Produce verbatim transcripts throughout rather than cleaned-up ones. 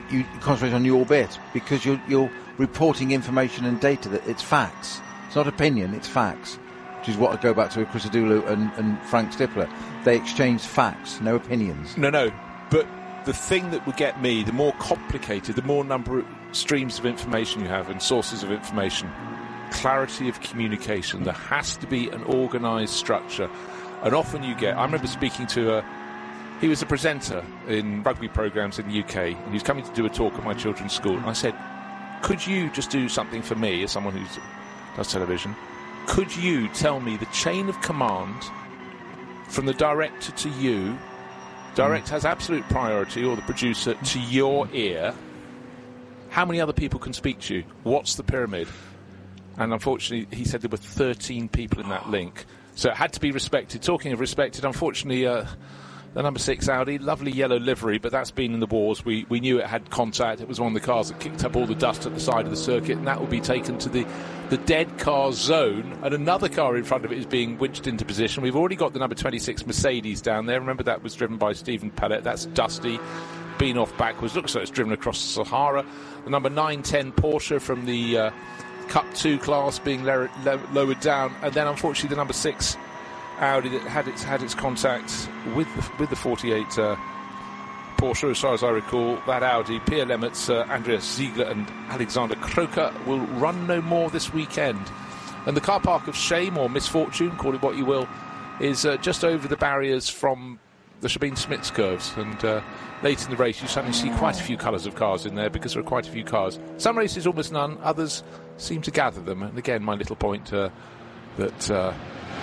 you concentrate on your bit, because you're, you're reporting information and data. That it's facts. It's not opinion, it's facts. Which is what I go back to with Chris Adulu and, and Frank Stippler. They exchanged facts, no opinions. No, no. But the thing that would get me, the more complicated, the more number of streams of information you have and sources of information, clarity of communication. There has to be an organised structure. And often you get... I remember speaking to a... He was a presenter in rugby programmes in the U K, and he was coming to do a talk at my children's school. And I said, could you just do something for me, as someone who does television? Could you tell me the chain of command from the director to you? Director mm. has absolute priority, or the producer, to your ear. How many other people can speak to you? What's the pyramid? And unfortunately, he said there were thirteen people in that link. So it had to be respected. Talking of respected, unfortunately, uh, the number six Audi, lovely yellow livery, but that's been in the wars. We we knew it had contact. It was one of the cars that kicked up all the dust at the side of the circuit, and that will be taken to the, the dead car zone, and another car in front of it is being winched into position. We've already got the number twenty-six Mercedes down there. Remember, that was driven by Stephen Pellet. That's dusty, been off backwards. Looks like it's driven across the Sahara. The number nine ten Porsche from the uh, Cup two class being lower, low, lowered down, and then unfortunately the number six Audi that had its had its contact with the, with the forty-eight uh, Porsche, as far as I recall. That Audi, Pierre Lemmertz, uh, Andreas Ziegler and Alexander Kroker will run no more this weekend. And the car park of shame or misfortune, call it what you will, is uh, just over the barriers from the Sabine-Smits curves. And uh, late in the race you suddenly see quite a few colours of cars in there, because there are quite a few cars. Some races almost none, others seem to gather them. And again, my little point uh, that... Uh,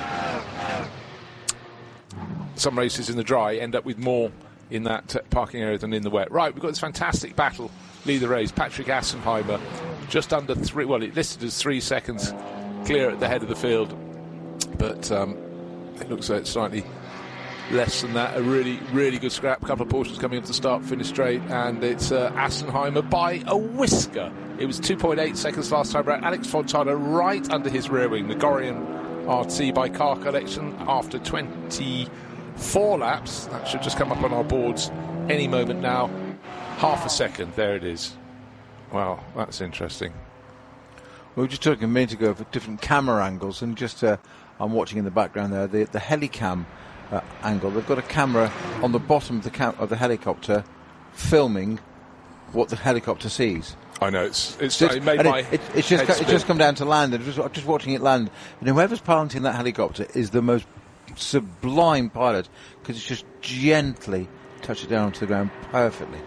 some races in the dry end up with more in that uh, parking area than in the wet. Right, we've got this fantastic battle, lead the race. Patrick Assenheimer, just under three, well, it listed as three seconds clear at the head of the field, but um, it looks like it's slightly less than that. A really, really good scrap. A couple of Porsches coming into the start, finish straight, and it's uh, Assenheimer by a whisker. It was two point eight seconds last time around. Alex Fontana right under his rear wing. The Gorian R T by car collection after twenty-four laps. That should just come up on our boards any moment now. Half a second, there it is. Wow, that's interesting. We were just talking a minute ago of different camera angles, and just uh, I'm watching in the background there the, the helicam uh, angle. They've got a camera on the bottom of the cam- of the helicopter filming what the helicopter sees. I know, it's it's just, it made my it, it, it's just it's just come down to land, and just, just watching it land. And whoever's piloting that helicopter is the most sublime pilot, because it's just gently touch it down onto the ground perfectly.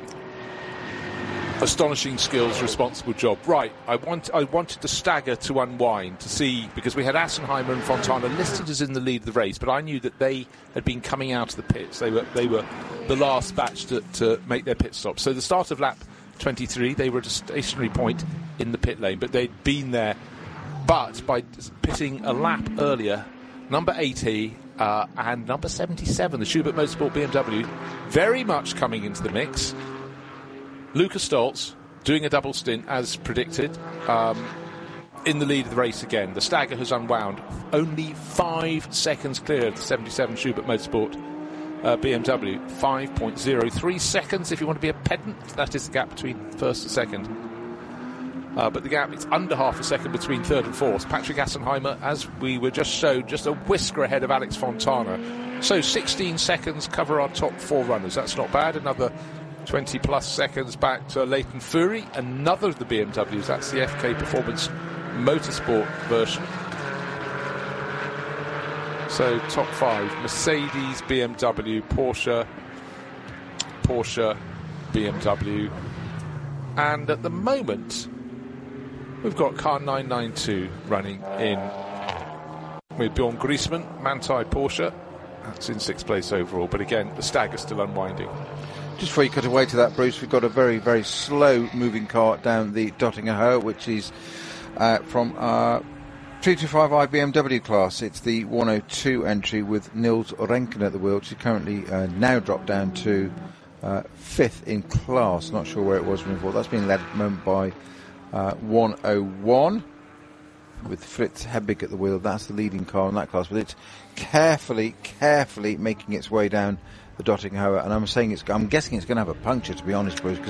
Astonishing skills, responsible job. Right, I want I wanted the stagger to unwind to see, because we had Assenheimer and Fontana listed as in the lead of the race, but I knew that they had been coming out of the pits. They were they were the last batch to, to make their pit stop. So the start of lap twenty-three, they were at a stationary point in the pit lane, but they'd been there. But by pitting a lap earlier, number eighty uh, and number seventy-seven, the Schubert Motorsport B M W, very much coming into the mix. Lukas Stoltz doing a double stint as predicted, um, in the lead of the race again. The stagger has unwound, only five seconds clear of the seventy-seven Schubert Motorsport uh, B M W. five point oh three seconds if you want to be a pedant. That is the gap between first and second. Uh, but the gap, it's under half a second between third and fourth. Patrick Assenheimer, as we were just showed, just a whisker ahead of Alex Fontana. So sixteen seconds cover our top four runners. That's not bad. Another twenty plus seconds back to Leighton Fury, another of the B M Ws. That's the F K Performance Motorsport version. So top five: Mercedes, B M W, Porsche, Porsche, B M W, and at the moment we've got car nine ninety-two running in with Bjorn Griesmann, Manthey Porsche. That's in sixth place overall, but again the stagger's still unwinding. Just before you cut away to that, Bruce, we've got a very, very slow-moving car down the Döttinger Höhe, which is uh, from our three twenty-five i B M W class. It's the one oh two entry with Nils Renken at the wheel, which is currently uh, now dropped down to uh, fifth in class. Not sure where it was before. That's being led at the moment by uh, one oh one with Fritz Hebig at the wheel. That's the leading car in that class, but it's carefully, carefully making its way down the Döttinger Höhe, and I'm saying it's. I'm guessing it's going to have a puncture, to be honest, Bruce.